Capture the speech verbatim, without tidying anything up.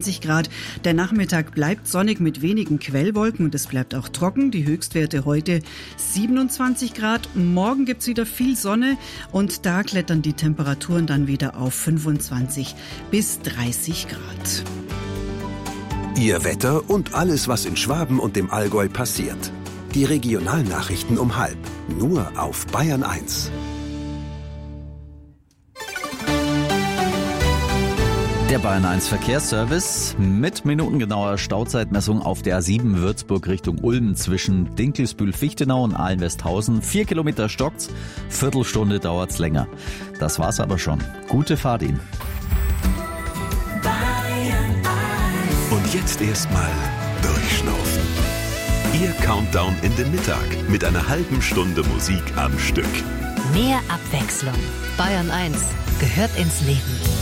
fünfundzwanzig Grad. Der Nachmittag bleibt sonnig mit wenigen Quellwolken und es bleibt auch trocken. Die Höchstwerte heute siebenundzwanzig Grad. Morgen gibt's wieder viel Sonne und da klettern die Temperaturen dann wieder auf fünfundzwanzig bis dreißig Grad. Ihr Wetter und alles, was in Schwaben und dem Allgäu passiert. Die Regionalnachrichten um halb. Nur auf Bayern eins. Der Bayern eins Verkehrsservice mit minutengenauer Stauzeitmessung auf der A sieben Würzburg Richtung Ulm zwischen Dinkelsbühl-Fichtenau und Ahlen-Westhausen. Vier Kilometer stockt's, Viertelstunde dauert's länger. Das war's aber schon. Gute Fahrt Ihnen. Und jetzt erstmal durchschnaufen. Ihr Countdown in den Mittag mit einer halben Stunde Musik am Stück. Mehr Abwechslung. Bayern eins gehört ins Leben.